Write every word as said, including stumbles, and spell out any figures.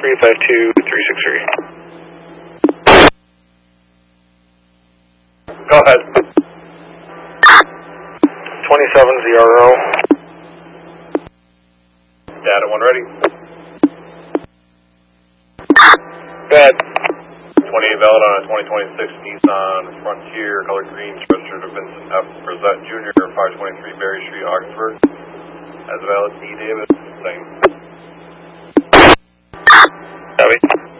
three five two, three six three. Go ahead. twenty-seven zero. Data one ready. Go ahead. twenty-eight valid on a twenty twenty-six Nissan Frontier, color green, registered to Vincent F. Brissett Junior, five twenty-three Berry Street, Augsburg. As valid, D. Davis, same. Copy.